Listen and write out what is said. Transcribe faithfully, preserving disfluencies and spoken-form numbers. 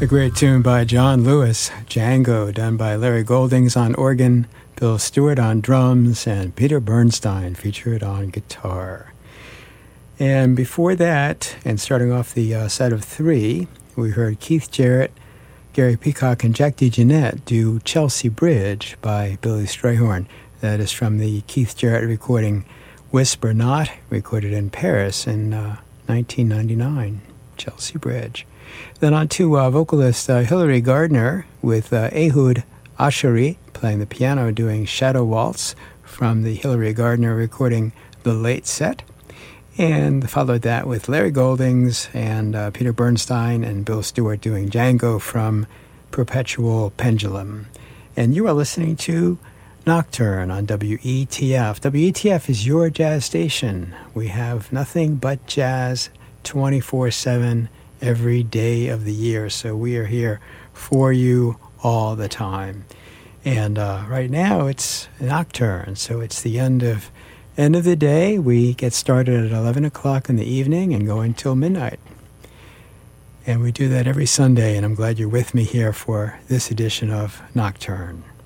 A great tune by John Lewis, Django, done by Larry Goldings on organ, Bill Stewart on drums, and Peter Bernstein featured on guitar. And before that, and starting off the uh, set of three, we heard Keith Jarrett, Gary Peacock, and Jack DeJohnette do Chelsea Bridge by Billy Strayhorn. That is from the Keith Jarrett recording Whisper Not, recorded in Paris in uh, nineteen ninety-nine, Chelsea Bridge. Then on to uh, vocalist uh, Hilary Gardner with uh, Ehud Ashari playing the piano, doing Shadow Waltz from the Hilary Gardner recording The Late Set. And followed that with Larry Goldings and uh, Peter Bernstein and Bill Stewart doing Django from Perpetual Pendulum. And you are listening to Nocturne on W E T F. W E T F is your jazz station. We have nothing but jazz twenty-four seven every day of the year, so we are here for you all the time. And uh, right now it's Nocturne, so it's the end of end of the day. We get started at eleven o'clock in the evening and go until midnight. And we do that every Sunday, and I'm glad you're with me here for this edition of Nocturne.